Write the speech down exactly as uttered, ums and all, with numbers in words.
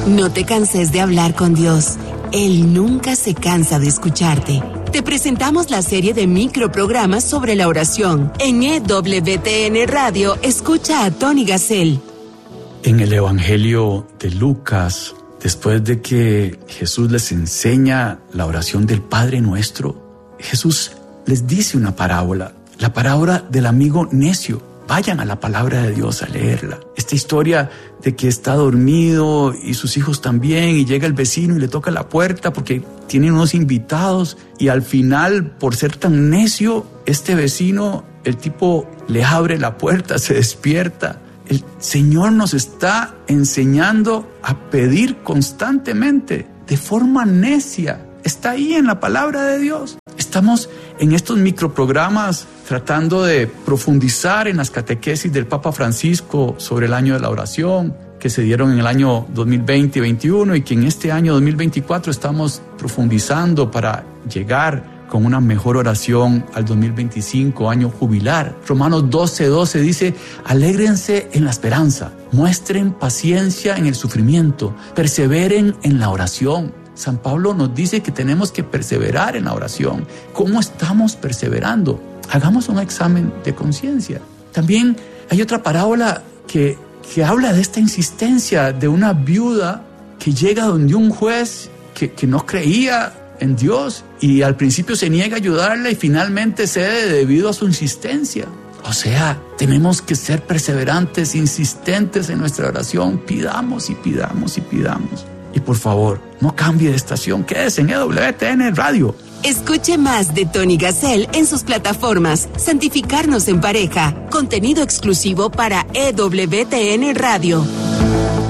No te canses de hablar con Dios. Él nunca se cansa de escucharte. Te presentamos la serie de microprogramas sobre la oración. En E W T N Radio, escucha a Tony Gassel. En el Evangelio de Lucas, después de que Jesús les enseña la oración del Padre Nuestro, Jesús les dice una parábola, la parábola del amigo necio. Vayan a la palabra de Dios a leerla. Esta historia de que está dormido y sus hijos también, y llega el vecino y le toca la puerta porque tienen unos invitados, y al final, por ser tan necio, este vecino, el tipo le abre la puerta, se despierta. El Señor nos está enseñando a pedir constantemente, de forma necia. Está ahí en la palabra de Dios. Estamos en estos microprogramas tratando de profundizar en las catequesis del Papa Francisco sobre el año de la oración, que se dieron en el año dos mil veinte y veintiuno, y que en este año dos mil veinticuatro estamos profundizando para llegar con una mejor oración al dos mil veinticinco, año jubilar. Romanos doce doce dice: alégrense en la esperanza, muestren paciencia en el sufrimiento, perseveren en la oración. San Pablo nos dice que tenemos que perseverar en la oración. ¿Cómo estamos perseverando? Hagamos un examen de conciencia. También hay otra parábola que, que habla de esta insistencia de una viuda que llega donde un juez que, que no creía en Dios, y al principio se niega a ayudarla y finalmente cede debido a su insistencia. O sea, tenemos que ser perseverantes, insistentes en nuestra oración. Pidamos y pidamos y pidamos. Y por favor, no cambie de estación, quédese en E W T N Radio. Escuche más de Tony Gassel en sus plataformas Santificarnos en Pareja, contenido exclusivo para E W T N Radio.